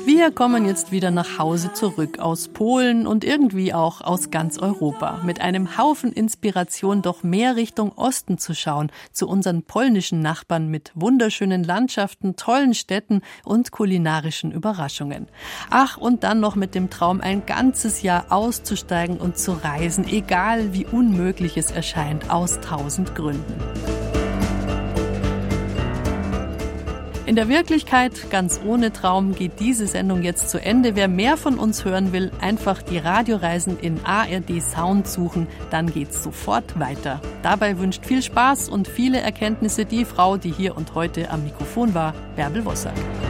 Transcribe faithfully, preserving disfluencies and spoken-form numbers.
Wir kommen jetzt wieder nach Hause zurück aus Polen und irgendwie auch aus ganz Europa. Mit einem Haufen Inspiration doch mehr Richtung Osten zu schauen, zu unseren polnischen Nachbarn mit wunderschönen Landschaften, tollen Städten und kulinarischen Überraschungen. Ach, und dann noch mit dem Traum, ein ganzes Jahr auszusteigen und zu reisen, egal wie unmöglich es erscheint, aus tausend Gründen. In der Wirklichkeit, ganz ohne Traum, geht diese Sendung jetzt zu Ende. Wer mehr von uns hören will, einfach die Radioreisen in A R D Sound suchen, dann geht's sofort weiter. Dabei wünscht viel Spaß und viele Erkenntnisse die Frau, die hier und heute am Mikrofon war, Bärbel Wossack.